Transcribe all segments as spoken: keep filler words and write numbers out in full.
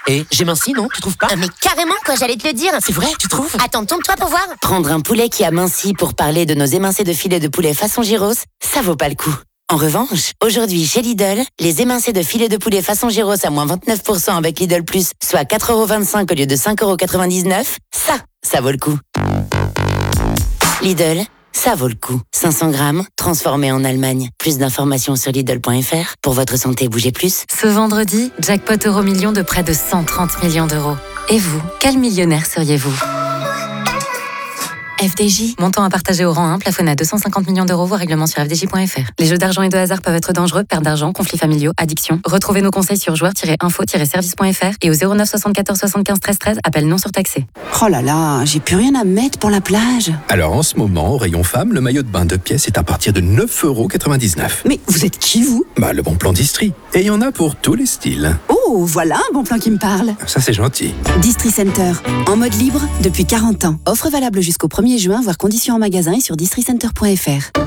Et j'ai minci, non? Tu trouves pas? Ah, mais carrément, quoi, j'allais te le dire. C'est vrai, tu trouves? Attends, tourne-toi pour voir. Prendre un poulet qui a minci pour parler de nos émincés de filet de poulet façon gyros, ça vaut pas le coup. En revanche, aujourd'hui chez Lidl, les émincés de filet de poulet façon gyros à moins vingt-neuf pour cent avec Lidl Plus, soit quatre euros vingt-cinq au lieu de cinq euros quatre-vingt-dix-neuf, ça, ça vaut le coup. Lidl, ça vaut le coup. cinq cents grammes, transformé en Allemagne. Plus d'informations sur Lidl point F R. Pour votre santé, bougez plus. Ce vendredi, jackpot euro million de près de cent trente millions d'euros. Et vous, quel millionnaire seriez-vous? F D J, montant à partager au rang un, plafonné à deux cent cinquante millions d'euros, voire règlement sur f d j point f r. Les jeux d'argent et de hasard peuvent être dangereux, perte d'argent, conflits familiaux, addiction. Retrouvez nos conseils sur joueurs tiret info tiret service point f r et au zéro neuf soixante-quatorze soixante-quinze treize treize, appel non surtaxé. Oh là là, j'ai plus rien à mettre pour la plage. Alors en ce moment, au rayon femme, le maillot de bain de pièces est à partir de neuf euros quatre-vingt-dix-neuf. Mais vous êtes qui, vous? Bah, le bon plan d'Istrie. Et il y en a pour tous les styles. Oh, voilà un bon plan qui me parle. Ça, c'est gentil. Distri Center, en mode libre depuis quarante ans. Offre valable jusqu'au premier juin, voire conditions en magasin et sur districenter point f r.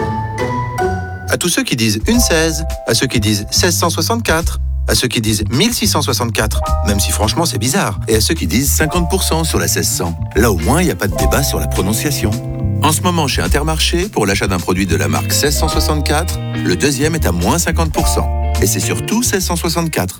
À tous ceux qui disent une seize, à ceux qui disent seize cent soixante-quatre, à ceux qui disent mille six cent soixante-quatre, même si franchement c'est bizarre, et à ceux qui disent cinquante pour cent sur la seize cents. Là au moins, il n'y a pas de débat sur la prononciation. En ce moment, chez Intermarché, pour l'achat d'un produit de la marque seize cent soixante-quatre, le deuxième est à moins cinquante pour cent. Et c'est surtout seize cent soixante-quatre.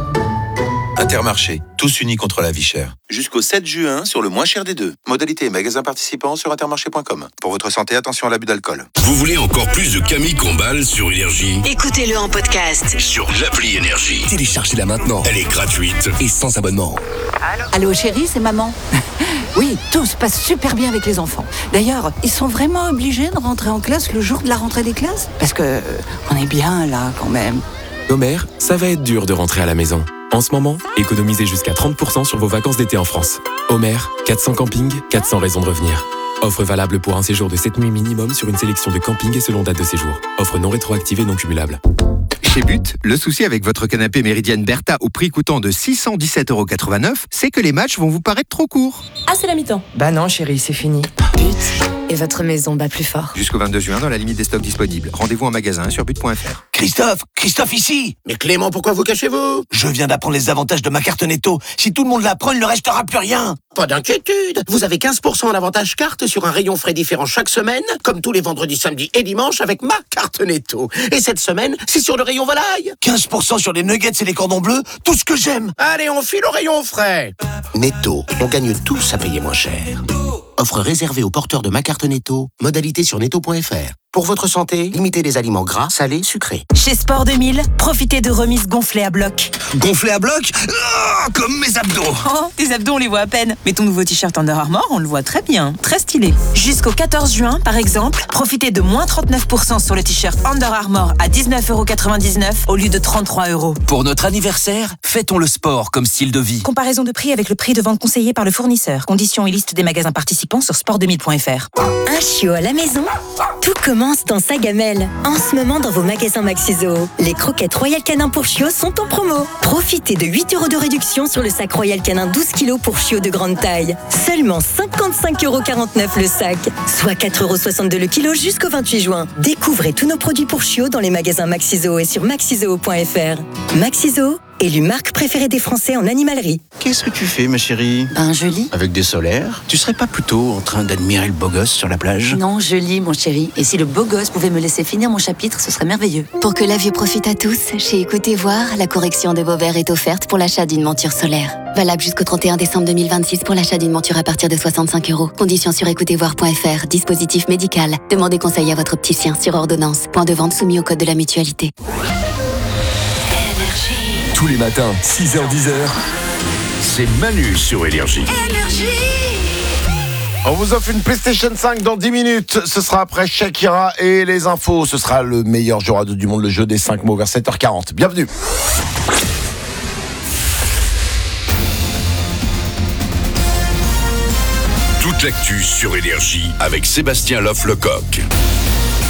Intermarché, tous unis contre la vie chère. Jusqu'au sept juin sur le moins cher des deux. Modalité et magasin participants sur intermarché point com. Pour votre santé, attention à l'abus d'alcool. Vous voulez encore plus de Camille Combal sur Énergie? Écoutez-le en podcast sur l'appli Énergie. Téléchargez-la maintenant. Elle est gratuite et sans abonnement. Allô, Allô chérie, c'est maman. Oui, tout se passe super bien avec les enfants. D'ailleurs, ils sont vraiment obligés de rentrer en classe le jour de la rentrée des classes? Parce que euh, on est bien là quand même. Homer, ça va être dur de rentrer à la maison. En ce moment, économisez jusqu'à trente pour cent sur vos vacances d'été en France. Homer, quatre cents campings, quatre cents raisons de revenir. Offre valable pour un séjour de sept nuits minimum sur une sélection de campings et selon date de séjour. Offre non rétroactive et non cumulable. Chez But, le souci avec votre canapé Méridienne Bertha au prix coûtant de six cent dix-sept euros quatre-vingt-neuf, c'est que les matchs vont vous paraître trop courts. Ah, c'est la mi-temps. Bah non, chérie, c'est fini. But, et votre maison bat plus fort. Jusqu'au vingt-deux juin, dans la limite des stocks disponibles. Rendez-vous en magasin sur but point f r. Christophe, Christophe ici. Mais Clément, pourquoi vous cachez-vous? Je viens d'apprendre les avantages de ma carte Netto. Si tout le monde la prend, il ne restera plus rien. Pas d'inquiétude. Vous avez quinze pour cent en avantage carte sur un rayon frais différent chaque semaine, comme tous les vendredis, samedis et dimanches avec ma carte Netto. Et cette semaine, c'est sur le rayon volaille. quinze pour cent sur les nuggets et les cordons bleus, tout ce que j'aime. Allez, on file au rayon frais. Netto, on gagne tous à payer moins cher. Offre réservée aux porteurs de ma carte Netto. Modalité sur netto point f r. Pour votre santé, limitez les aliments gras, salés, sucrés. Chez Sport deux mille, profitez de remises gonflées à bloc. Gonflées à bloc? Oh, comme mes abdos. Oh, tes abdos, on les voit à peine. Mais ton nouveau t-shirt Under Armour, on le voit très bien. Très stylé. Jusqu'au quatorze juin, par exemple, profitez de moins trente-neuf pour cent sur le t-shirt Under Armour à dix-neuf euros quatre-vingt-dix-neuf au lieu de trente-trois euros. Pour notre anniversaire, fêtons le sport comme style de vie. Comparaison de prix avec le prix de vente conseillé par le fournisseur. Conditions et liste des magasins participants sur sport deux mille point f r. Un chiot à la maison? Tout commence dans sa gamelle. En ce moment, dans vos magasins Maxi-Zoo, les croquettes Royal Canin pour chiots sont en promo. Profitez de huit euros de réduction sur le sac Royal Canin douze kilos pour chiots de grande taille. Seulement cinquante-cinq euros quarante-neuf le sac, soit quatre euros soixante-deux le kilo jusqu'au vingt-huit juin. Découvrez tous nos produits pour chiots dans les magasins Maxi-Zoo et sur maxizoo point f r. Maxi-Zoo, élu marque préférée des Français en animalerie. Qu'est-ce que tu fais, ma chérie? Ben, je lis. Avec des solaires? Tu serais pas plutôt en train d'admirer le beau gosse sur la plage? Non, je lis, mon chéri. Et si le beau gosse pouvait me laisser finir mon chapitre, ce serait merveilleux. Pour que la vue profite à tous, chez Écoutez Voir, la correction de vos verres est offerte pour l'achat d'une monture solaire. Valable jusqu'au trente et un décembre deux mille vingt-six pour l'achat d'une monture à partir de soixante-cinq euros. Conditions sur écoutez voir point f r. Dispositif médical. Demandez conseil à votre opticien sur ordonnance. Point de vente soumis au code de la mutualité. Tous les matins, six heures dix, c'est Manu sur Énergie. Énergie. On vous offre une PlayStation cinq dans dix minutes. Ce sera après Shakira et les infos. Ce sera le meilleur jeu radio du monde, le jeu des cinq mots vers sept heures quarante. Bienvenue. Toute l'actu sur Énergie avec Sébastien Loff-Lecoq.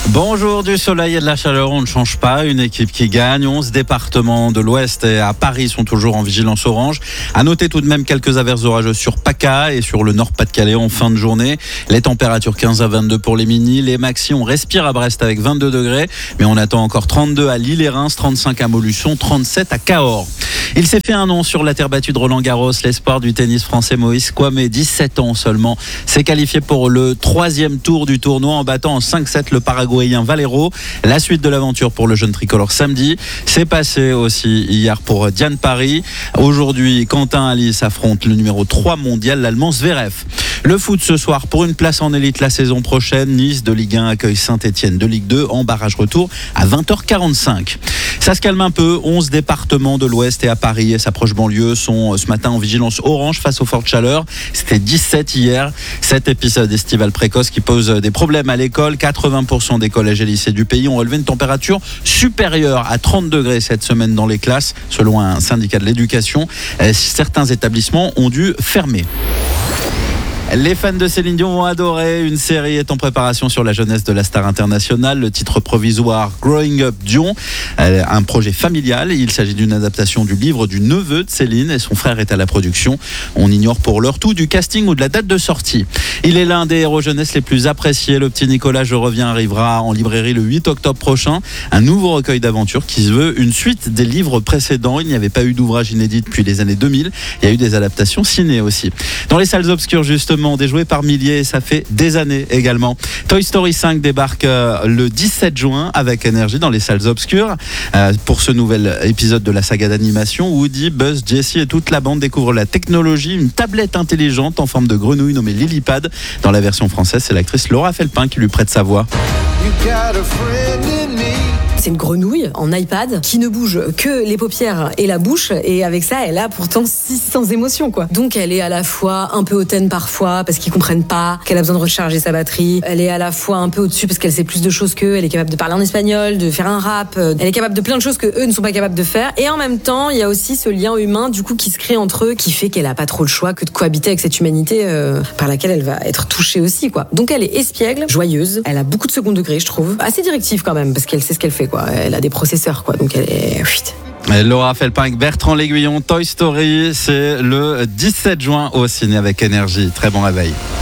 Bonjour, du soleil et de la chaleur, on ne change pas. Une équipe qui gagne. onze départements de l'Ouest et à Paris sont toujours en vigilance orange. À noter tout de même quelques averses orageuses sur PACA et sur le Nord-Pas-de-Calais en fin de journée. Les températures quinze à vingt-deux pour les mini. Les maxi, on respire à Brest avec vingt-deux degrés. Mais on attend encore trente-deux à Lille et Reims, trente-cinq à Montluçon, trente-sept à Cahors. Il s'est fait un nom sur la terre battue de Roland-Garros. L'espoir du tennis français Moïse Kouamé, dix-sept ans seulement, s'est qualifié pour le troisième tour du tournoi en battant en cinq sept le Paraguayen Valero. La suite de l'aventure pour le jeune tricolore samedi. C'est passé aussi hier pour Diane Paris. Aujourd'hui, Quentin Alice affronte le numéro trois mondial, l'Allemand Zverev. Le foot ce soir pour une place en élite la saison prochaine. Nice de Ligue un accueille Saint-Etienne de Ligue deux en barrage retour à vingt heures quarante-cinq. Ça se calme un peu. onze départements de l'Ouest et à Paris et sa proche banlieue sont ce matin en vigilance orange face aux fortes chaleurs. C'était dix-sept hier. Cet épisode estival précoce qui pose des problèmes à l'école. quatre-vingts pour cent des collèges et lycées du pays ont relevé une température supérieure à trente degrés cette semaine dans les classes, selon un syndicat de l'éducation. Certains établissements ont dû fermer. Les fans de Céline Dion vont adorer. Une série est en préparation sur la jeunesse de la star internationale. Le titre provisoire Growing Up Dion, un projet familial. Il s'agit d'une adaptation du livre du neveu de Céline et son frère est à la production. On ignore pour l'heure tout du casting ou de la date de sortie. Il est l'un des héros jeunesse les plus appréciés. Le petit Nicolas Je Reviens arrivera en librairie le huit octobre prochain. Un nouveau recueil d'aventures qui se veut une suite des livres précédents. Il n'y avait pas eu d'ouvrage inédit depuis les années deux mille. Il y a eu des adaptations ciné aussi. Dans les salles obscures justement, des jouets par milliers et ça fait des années également. Toy Story cinq débarque le dix-sept juin avec énergie dans les salles obscures. Euh, pour ce nouvel épisode de la saga d'animation, Woody, Buzz, Jessie et toute la bande découvrent la technologie, une tablette intelligente en forme de grenouille nommée Lilypad. Dans la version française, c'est l'actrice Laura Felpin qui lui prête sa voix. C'est une grenouille en iPad qui ne bouge que les paupières et la bouche, et avec ça elle a pourtant six cents émotions quoi. Donc elle est à la fois un peu hautaine parfois parce qu'ils comprennent pas qu'elle a besoin de recharger sa batterie, elle est à la fois un peu au-dessus parce qu'elle sait plus de choses qu'eux, elle est capable de parler en espagnol, de faire un rap, elle est capable de plein de choses que eux ne sont pas capables de faire, et en même temps il y a aussi ce lien humain du coup qui se crée entre eux qui fait qu'elle a pas trop le choix que de cohabiter avec cette humanité euh, par laquelle elle va être touchée aussi quoi. Donc elle est espiègle, joyeuse, elle a beaucoup de second degré je trouve, assez directive quand même parce qu'elle sait ce qu'elle fait quoi. Elle a des processeurs quoi, donc elle est... Laura Felpin avec Bertrand L'Aiguillon. Toy Story, c'est le dix-sept juin au ciné avec énergie. Très bon réveil.